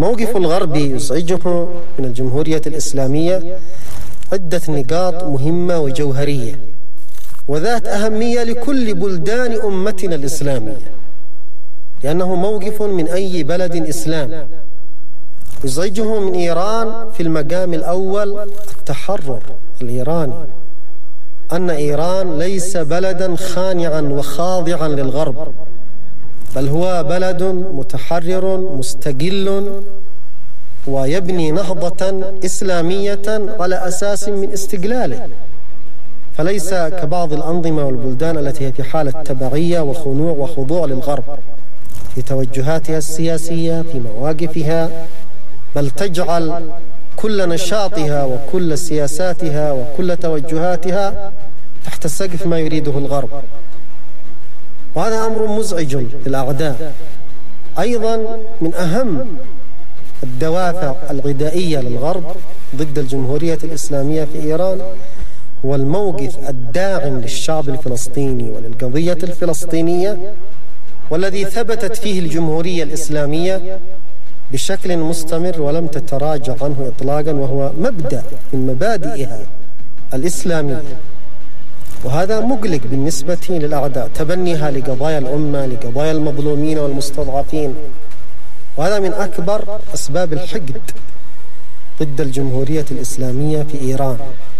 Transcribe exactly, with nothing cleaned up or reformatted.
موقف الغرب يزعجه من الجمهورية الإسلامية عدة نقاط مهمة وجوهرية وذات أهمية لكل بلدان أمتنا الإسلامية، لأنه موقف من أي بلد إسلام. يزعجه من إيران في المقام الأول التحرر الإيراني، أن إيران ليس بلدا خانعا وخاضعا للغرب، بل هو بلد متحرر مستقل ويبني نهضة إسلامية على أساس من استقلاله، فليس كبعض الأنظمة والبلدان التي هي في حالة تبعية وخنوع وخضوع للغرب في توجهاتها السياسية في مواقفها، بل تجعل كل نشاطها وكل سياساتها وكل توجهاتها تحت سقف ما يريده الغرب، وهذا أمر مزعج للأعداء. أيضا من أهم الدوافع العدائية للغرب ضد الجمهورية الإسلامية في إيران هو الموقف الداعم للشعب الفلسطيني وللقضية الفلسطينية، والذي ثبتت فيه الجمهورية الإسلامية بشكل مستمر ولم تتراجع عنه إطلاقا، وهو مبدأ من مبادئها الإسلامية. وهذا مقلق بالنسبة للأعداء، تبنيها لقضايا الأمة، لقضايا المظلومين والمستضعفين، وهذا من أكبر أسباب الحقد ضد الجمهورية الإسلامية في إيران.